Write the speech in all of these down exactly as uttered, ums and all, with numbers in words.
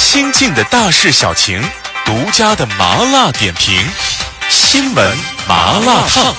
新晋的大事小情，独家的麻辣点评，新闻麻辣烫。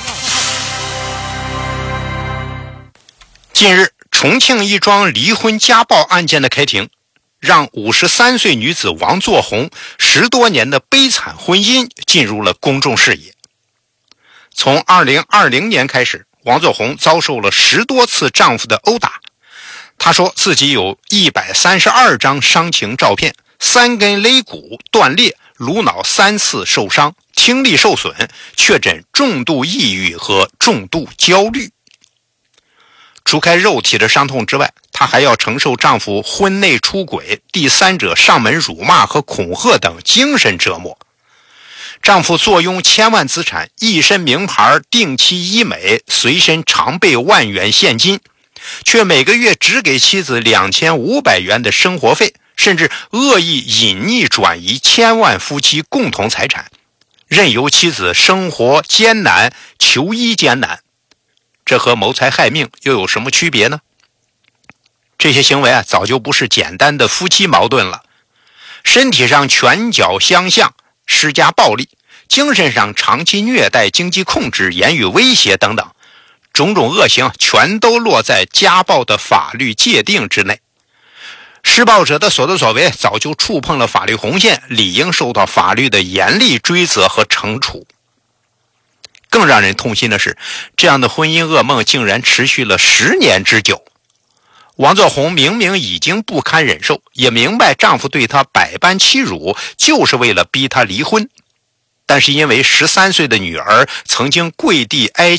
近日，重庆一桩离婚家暴案件的开庭，让五十三岁女子王作红十多年的悲惨婚姻进入了公众视野。从二零二零年开始，王作红遭受了十多次丈夫的殴打。她说自己有一百三十二张伤情照片，三根肋骨断裂，颅脑三次受伤，听力受损，确诊重度抑郁和重度焦虑。除开肉体的伤痛之外，她还要承受丈夫婚内出轨、第三者上门辱骂和恐吓等精神折磨。丈夫坐拥千万资产，一身名牌，定期医美，随身常备万元现金，却每个月只给妻子两千五百元的生活费，甚至恶意隐匿转移千万夫妻共同财产，任由妻子生活艰难，求医艰难。这和谋财害命又有什么区别呢？这些行为啊，早就不是简单的夫妻矛盾了，身体上拳脚相向，施加暴力，精神上长期虐待、经济控制、言语威胁等等，种种恶行全都落在家暴的法律界定之内。施暴者的所作所为早就触碰了法律红线，理应受到法律的严厉追责和惩处。更让人痛心的是，这样的婚姻噩梦竟然持续了十年之久。王作红明明已经不堪忍受，也明白丈夫对她百般欺辱就是为了逼她离婚，但是因为十三岁的女儿曾经跪地哀